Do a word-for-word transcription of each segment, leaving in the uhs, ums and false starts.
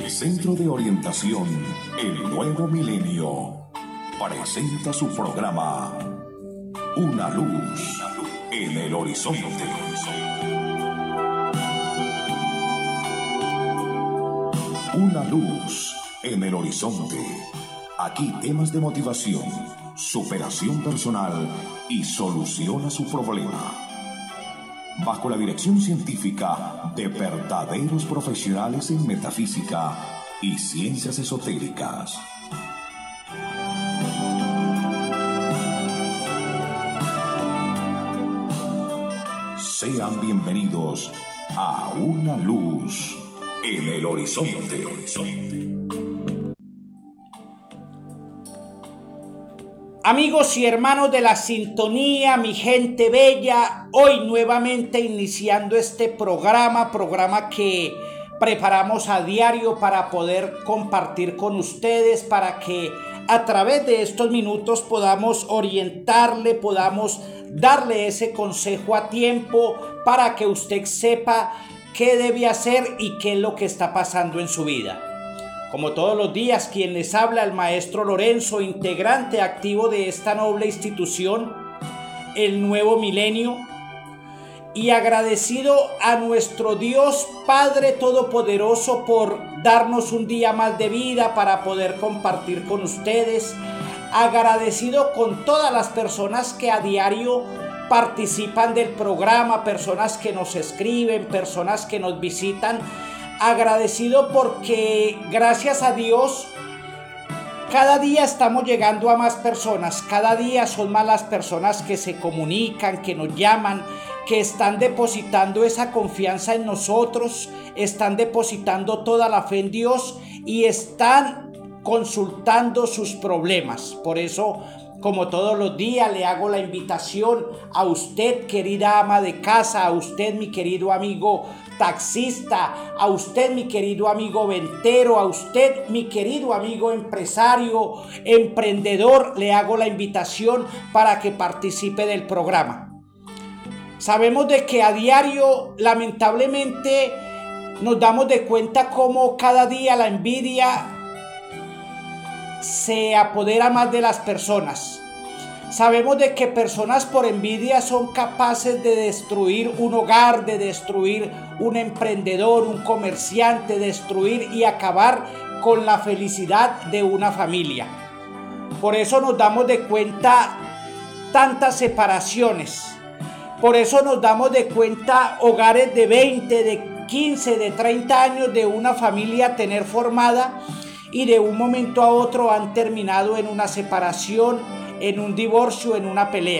El Centro de Orientación El Nuevo Milenio presenta su programa Una Luz en el Horizonte. Una luz en el horizonte. Aquí temas de motivación, superación personal y solución a su problema. Bajo la dirección científica de verdaderos profesionales en metafísica y ciencias esotéricas. Sean bienvenidos a Una Luz en el Horizonte. Amigos y hermanos de la sintonía, mi gente bella, hoy nuevamente iniciando este programa, programa que preparamos a diario para poder compartir con ustedes, para que a través de estos minutos podamos orientarle, podamos darle ese consejo a tiempo para que usted sepa qué debe hacer y qué es lo que está pasando en su vida. Como todos los días, quien les habla, el maestro Lorenzo, integrante activo de esta noble institución, El Nuevo Milenio, y agradecido a nuestro Dios Padre Todopoderoso por darnos un día más de vida para poder compartir con ustedes, agradecido con todas las personas que a diario participan del programa, personas que nos escriben, personas que nos visitan. Agradecido porque gracias a Dios cada día estamos llegando a más personas, cada día son más las personas que se comunican, que nos llaman, que están depositando esa confianza en nosotros, están depositando toda la fe en Dios y están consultando sus problemas. Por eso, como todos los días, le hago la invitación a usted, querida ama de casa, a usted, mi querido amigo taxista, a usted, mi querido amigo ventero, a usted, mi querido amigo empresario, emprendedor, le hago la invitación para que participe del programa. Sabemos de que a diario, lamentablemente, nos damos de cuenta cómo cada día la envidia se apodera más de las personas. Sabemos de que personas por envidia son capaces de destruir un hogar, de destruir un emprendedor, un comerciante, destruir y acabar con la felicidad de una familia. Por eso nos damos de cuenta tantas separaciones. Por eso nos damos de cuenta hogares de veinte, de quince, de treinta años de una familia tener formada y de un momento a otro han terminado en una separación, en un divorcio, en una pelea.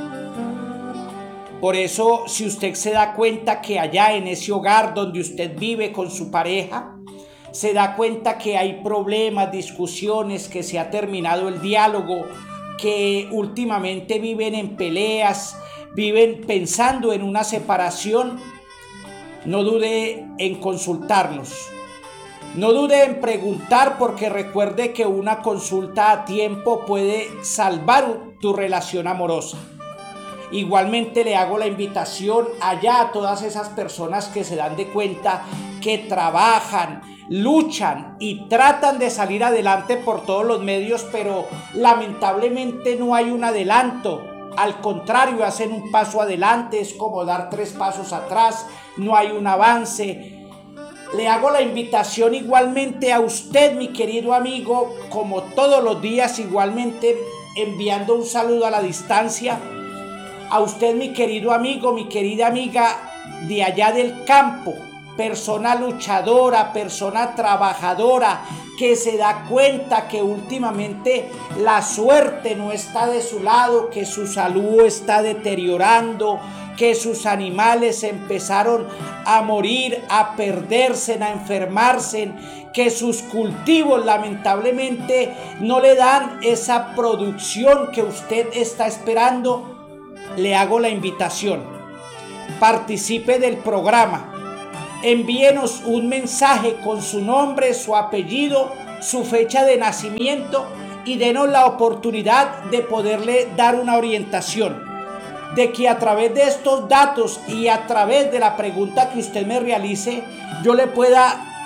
Por eso, si usted se da cuenta que allá en ese hogar donde usted vive con su pareja, se da cuenta que hay problemas, discusiones, que se ha terminado el diálogo, que últimamente viven en peleas, viven pensando en una separación, no dude en consultarnos. No dude en preguntar, porque recuerde que una consulta a tiempo puede salvar tu relación amorosa. Igualmente le hago la invitación allá a todas esas personas que se dan de cuenta que trabajan, luchan y tratan de salir adelante por todos los medios, pero lamentablemente no hay un adelanto. Al contrario, hacen un paso adelante, es como dar tres pasos atrás, no hay un avance. Le hago la invitación igualmente a usted, mi querido amigo, como todos los días, igualmente enviando un saludo a la distancia. A usted, mi querido amigo, mi querida amiga de allá del campo, persona luchadora, persona trabajadora, que se da cuenta que últimamente la suerte no está de su lado, que su salud está deteriorando, que sus animales empezaron a morir, a perderse, a enfermarse, que sus cultivos lamentablemente no le dan esa producción que usted está esperando. Le hago la invitación. Participe del programa. Envíenos un mensaje con su nombre, su apellido, su fecha de nacimiento y denos la oportunidad de poderle dar una orientación. De que a través de estos datos y a través de la pregunta que usted me realice, yo le pueda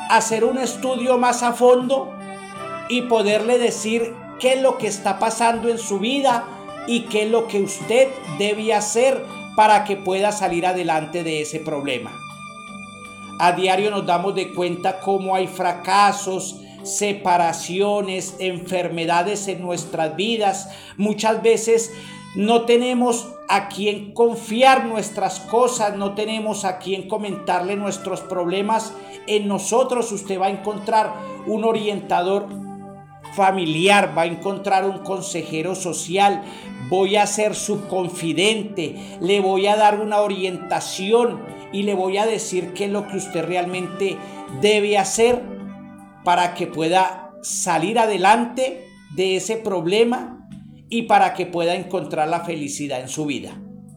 hacer un estudio más a fondo y poderle decir qué es lo que está pasando en su vida y qué es lo que usted debe hacer para que pueda salir adelante de ese problema. A diario nos damos de cuenta cómo hay fracasos, separaciones, enfermedades en nuestras vidas. Muchas veces no tenemos a quien confiar nuestras cosas, no tenemos a quien comentarle nuestros problemas. En nosotros usted va a encontrar un orientador familiar, va a encontrar un consejero social. Voy a ser su confidente, le voy a dar una orientación y le voy a decir qué es lo que usted realmente debe hacer para que pueda salir adelante de ese problema y para que pueda encontrar la felicidad en su vida.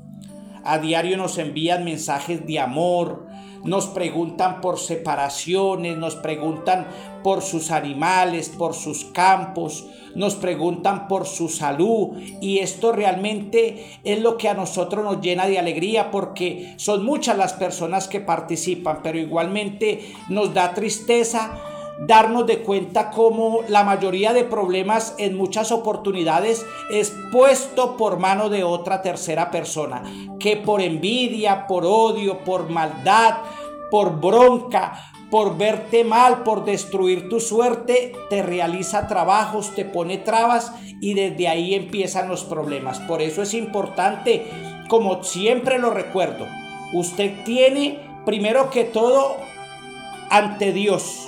A diario nos envían mensajes de amor, nos preguntan por separaciones, nos preguntan por sus animales, por sus campos, nos preguntan por su salud, y esto realmente es lo que a nosotros nos llena de alegría, porque son muchas las personas que participan, pero igualmente nos da tristeza darnos de cuenta cómo la mayoría de problemas en muchas oportunidades es puesto por mano de otra tercera persona, que por envidia, por odio, por maldad, por bronca, por verte mal, por destruir tu suerte, te realiza trabajos, te pone trabas y desde ahí empiezan los problemas. Por eso es importante, como siempre lo recuerdo, usted tiene primero que todo ante Dios,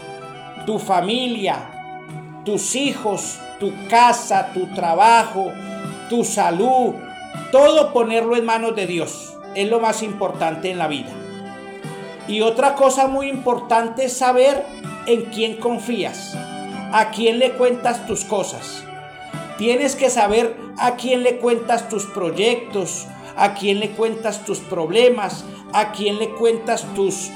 tu familia, tus hijos, tu casa, tu trabajo, tu salud, todo ponerlo en manos de Dios. Es lo más importante en la vida. Y otra cosa muy importante es saber en quién confías, a quién le cuentas tus cosas. Tienes que saber a quién le cuentas tus proyectos, a quién le cuentas tus problemas, a quién le cuentas tus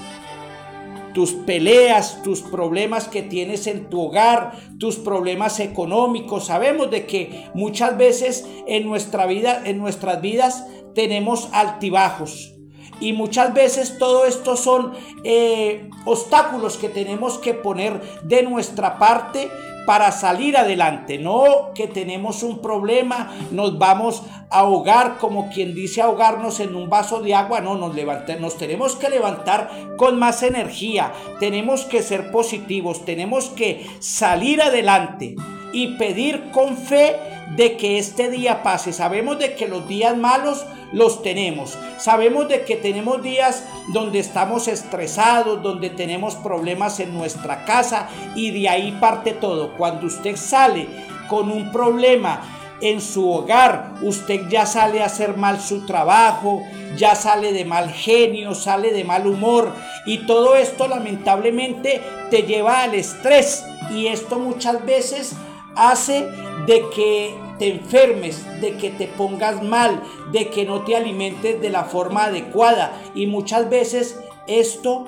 tus peleas, tus problemas que tienes en tu hogar, tus problemas económicos. Sabemos de que muchas veces en nuestra vida, en nuestras vidas tenemos altibajos, y muchas veces todo esto son eh, obstáculos que tenemos que poner de nuestra parte para salir adelante. No que tenemos un problema, nos vamos a ahogar, como quien dice ahogarnos en un vaso de agua. No, nos, levanta, nos tenemos que levantar con más energía, tenemos que ser positivos, tenemos que salir adelante y pedir con fe de que este día pase. Sabemos de que los días malos los tenemos, sabemos de que tenemos días donde estamos estresados, donde tenemos problemas en nuestra casa, y de ahí parte todo. Cuando usted sale con un problema en su hogar, usted ya sale a hacer mal su trabajo, ya sale de mal genio, sale de mal humor, y todo esto lamentablemente te lleva al estrés, y esto muchas veces hace de que te enfermes, de que te pongas mal, de que no te alimentes de la forma adecuada, y muchas veces esto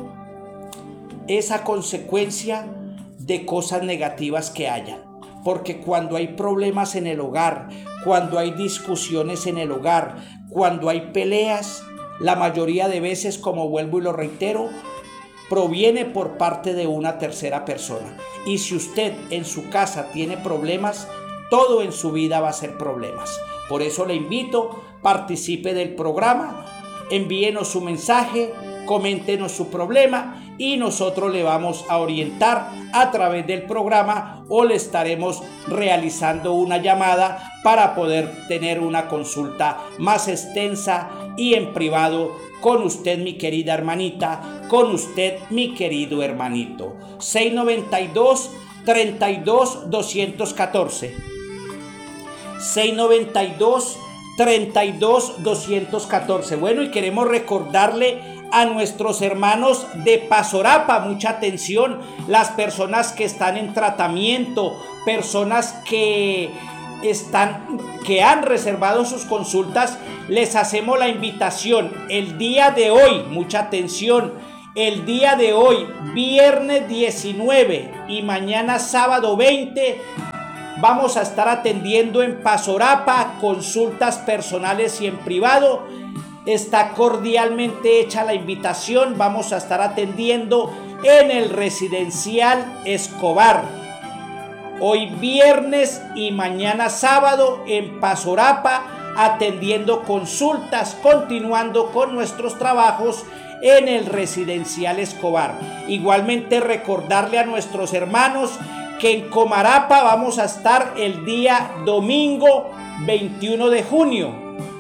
es a consecuencia de cosas negativas que hayan. Porque cuando hay problemas en el hogar, cuando hay discusiones en el hogar, cuando hay peleas, la mayoría de veces, como vuelvo y lo reitero, proviene por parte de una tercera persona. Y si usted en su casa tiene problemas, todo en su vida va a ser problemas. Por eso le invito, participe del programa, envíenos su mensaje, coméntenos su problema y nosotros le vamos a orientar a través del programa, o le estaremos realizando una llamada para poder tener una consulta más extensa y en privado con usted, mi querida hermanita, con usted, mi querido hermanito. seis noventa y dos, treinta y dos, doscientos catorce. seis noventa y dos, treinta y dos, doscientos catorce. Bueno, y queremos recordarle a nuestros hermanos de Pasorapa, mucha atención, las personas que están en tratamiento, personas que están, que han reservado sus consultas, les hacemos la invitación el día de hoy, mucha atención, el día de hoy, viernes diecinueve y mañana sábado veinte, vamos a estar atendiendo en Pasorapa consultas personales y en privado. Está cordialmente hecha la invitación. Vamos a estar atendiendo en el Residencial Escobar. Hoy viernes y mañana sábado en Pasorapa, atendiendo consultas, continuando con nuestros trabajos en el Residencial Escobar. Igualmente recordarle a nuestros hermanos que en Comarapa vamos a estar el día domingo veintiuno de junio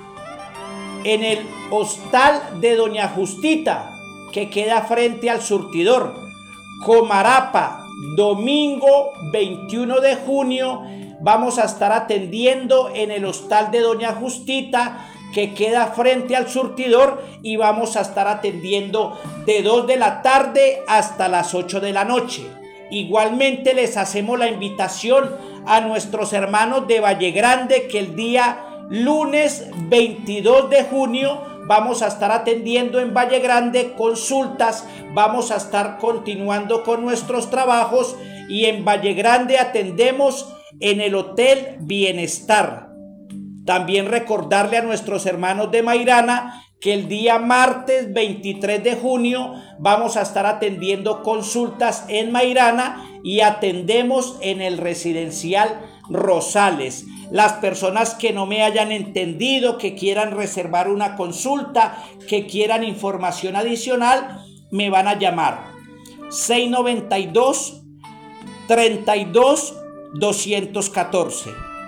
en el hostal de Doña Justita, que queda frente al surtidor. Comarapa, domingo veintiuno de junio, vamos a estar atendiendo en el hostal de Doña Justita, que queda frente al surtidor, y vamos a estar atendiendo de dos de la tarde hasta las ocho de la noche. Igualmente les hacemos la invitación a nuestros hermanos de Valle Grande, que el día lunes veintidós de junio vamos a estar atendiendo en Valle Grande consultas, vamos a estar continuando con nuestros trabajos, y en Valle Grande atendemos en el Hotel Bienestar. También recordarle a nuestros hermanos de Mairana que el día martes veintitrés de junio vamos a estar atendiendo consultas en Mairana y atendemos en el Residencial Rosales. Las personas que no me hayan entendido, que quieran reservar una consulta, que quieran información adicional, me van a llamar seis noventa y dos, treinta y dos, doscientos catorce.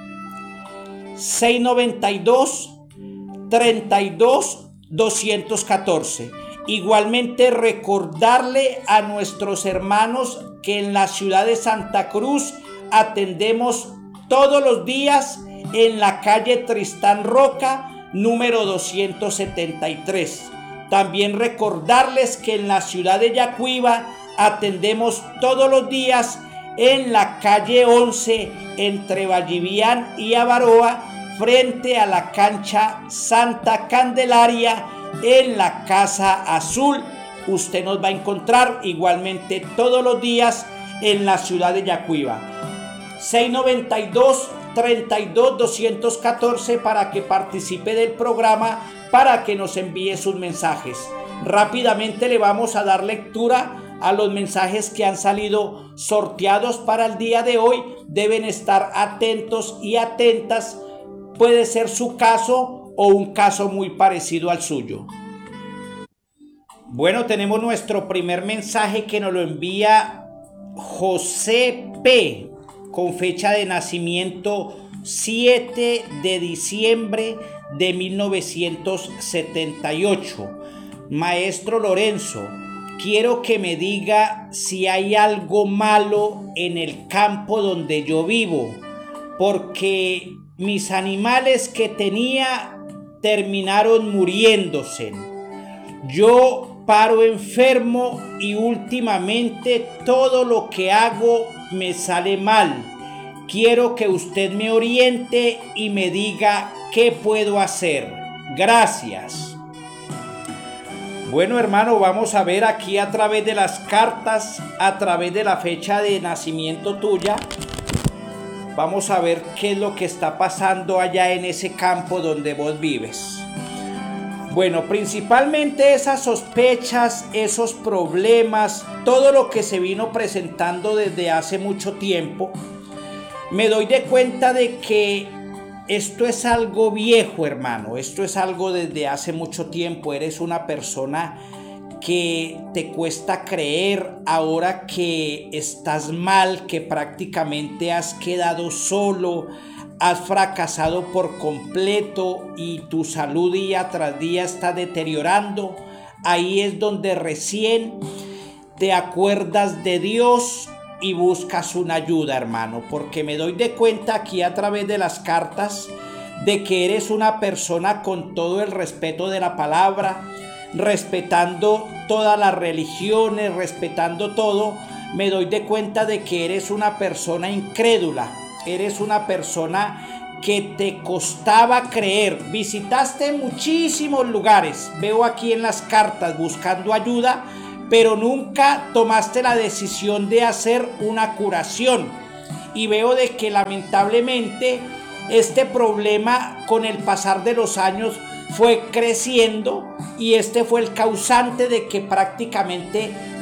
seis noventa y dos, treinta y dos, doscientos catorce. Igualmente recordarle a nuestros hermanos que en la ciudad de Santa Cruz atendemos todos los días en la calle Tristán Roca, número doscientos setenta y tres. También recordarles que en la ciudad de Yacuiba atendemos todos los días en la calle once, entre Vallivian y Avaroa, frente a la cancha Santa Candelaria, en la Casa Azul. Usted nos va a encontrar igualmente todos los días en la ciudad de Yacuiba. seis noventa y dos, treinta y dos, doscientos catorce para que participe del programa, para que nos envíe sus mensajes. Rápidamente le vamos a dar lectura a los mensajes que han salido sorteados para el día de hoy. Deben estar atentos y atentas. Puede ser su caso o un caso muy parecido al suyo. Bueno, tenemos nuestro primer mensaje que nos lo envía José P., con fecha de nacimiento siete de diciembre de mil novecientos setenta y ocho. Maestro Lorenzo, quiero que me diga si hay algo malo en el campo donde yo vivo, porque mis animales que tenía terminaron muriéndose. Yo paro enfermo y últimamente todo lo que hago me sale mal. Quiero que usted me oriente y me diga qué puedo hacer. Gracias. Bueno, hermano, vamos a ver aquí a través de las cartas, a través de la fecha de nacimiento tuya. Vamos a ver qué es lo que está pasando allá en ese campo donde vos vives. Bueno, principalmente esas sospechas, esos problemas, todo lo que se vino presentando desde hace mucho tiempo, me doy de cuenta de que esto es algo viejo, hermano. Esto es algo desde hace mucho tiempo. Eres una persona que te cuesta creer ahora que estás mal, que prácticamente has quedado solo, has fracasado por completo y tu salud día tras día está deteriorando. Ahí es donde recién te acuerdas de Dios y buscas una ayuda, hermano, porque me doy de cuenta aquí a través de las cartas de que eres una persona con todo el respeto de la palabra, respetando todas las religiones, respetando todo. Me doy de cuenta de que eres una persona incrédula. Eres una persona que te costaba creer. Visitaste muchísimos lugares, veo aquí en las cartas, buscando ayuda, pero nunca tomaste la decisión de hacer una curación. Y veo de que lamentablemente este problema con el pasar de los años fue creciendo y este fue el causante de que prácticamente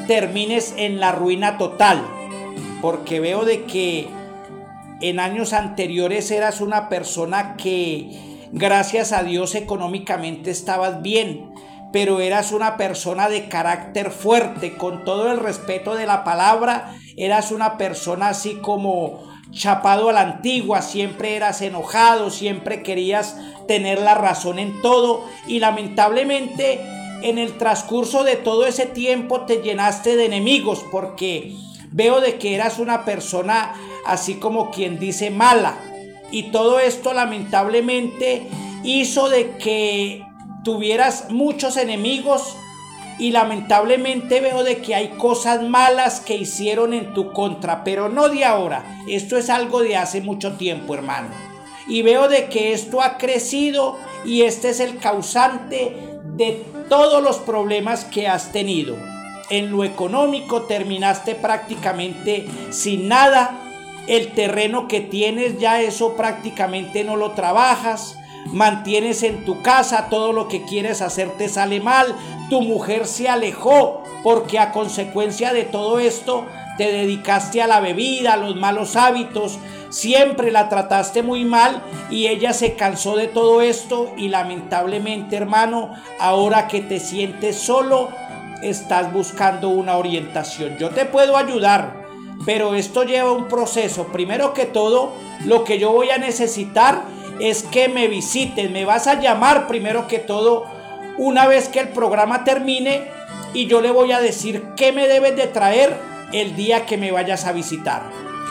termines en la ruina total, porque veo de que en años anteriores eras una persona que, gracias a Dios, económicamente estabas bien, pero eras una persona de carácter fuerte, con todo el respeto de la palabra, eras una persona así como chapado a la antigua, siempre eras enojado, siempre querías tener la razón en todo, y lamentablemente en el transcurso de todo ese tiempo te llenaste de enemigos, porque veo de que eras una persona así como quien dice mala, y todo esto lamentablemente hizo de que tuvieras muchos enemigos, y lamentablemente veo de que hay cosas malas que hicieron en tu contra, pero no de ahora, esto es algo de hace mucho tiempo, hermano, y veo de que esto ha crecido, y este es el causante de todos los problemas que has tenido. En lo económico terminaste prácticamente sin nada, el terreno que tienes ya eso prácticamente no lo trabajas, mantienes en tu casa, todo lo que quieres hacer te sale mal, tu mujer se alejó porque a consecuencia de todo esto te dedicaste a la bebida, a los malos hábitos, siempre la trataste muy mal y ella se cansó de todo esto, y lamentablemente, hermano, ahora que te sientes solo, estás buscando una orientación. Yo te puedo ayudar, pero esto lleva un proceso. Primero que todo, lo que yo voy a necesitar es que me visites, me vas a llamar primero que todo una vez que el programa termine, y yo le voy a decir qué me debes de traer el día que me vayas a visitar.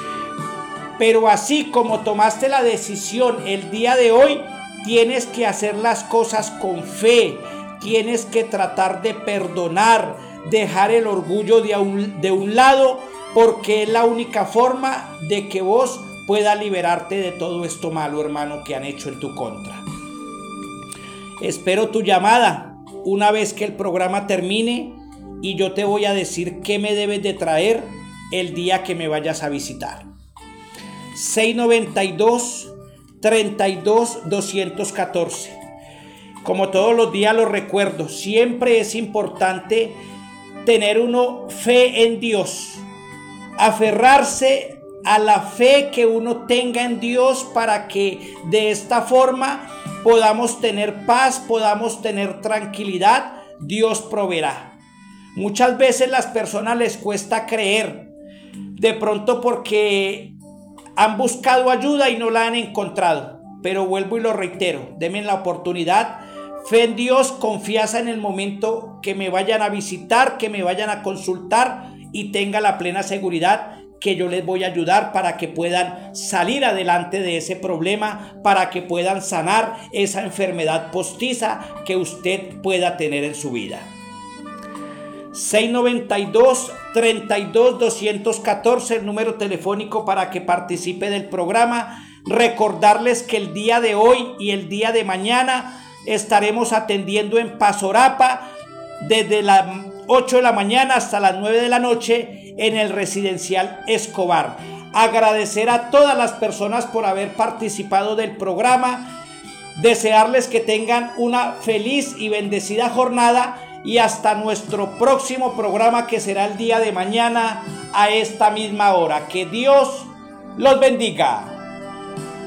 Pero así como tomaste la decisión el día de hoy, tienes que hacer las cosas con fe, tienes que tratar de perdonar, dejar el orgullo de un, de un lado, porque es la única forma de que vos puedas liberarte de todo esto malo, hermano, que han hecho en tu contra. Espero tu llamada una vez que el programa termine, y yo te voy a decir qué me debes de traer el día que me vayas a visitar. seis noventa y dos, treinta y dos, doscientos catorce. Como todos los días lo recuerdo, siempre es importante tener uno fe en Dios, aferrarse a la fe que uno tenga en Dios, para que de esta forma podamos tener paz, podamos tener tranquilidad. Dios proveerá. Muchas veces las personas les cuesta creer, de pronto porque han buscado ayuda y no la han encontrado, pero vuelvo y lo reitero, denme la oportunidad, fe en Dios, confianza en el momento que me vayan a visitar, que me vayan a consultar, y tenga la plena seguridad que yo les voy a ayudar para que puedan salir adelante de ese problema, para que puedan sanar esa enfermedad postiza que usted pueda tener en su vida. seis noventa y dos, treinta y dos, doscientos catorce, el número telefónico para que participe del programa. Recordarles que el día de hoy y el día de mañana estaremos atendiendo en Pasorapa desde las ocho de la mañana hasta las nueve de la noche en el Residencial Escobar. Agradecer a todas las personas por haber participado del programa, desearles que tengan una feliz y bendecida jornada, y hasta nuestro próximo programa, que será el día de mañana a esta misma hora. Que Dios los bendiga.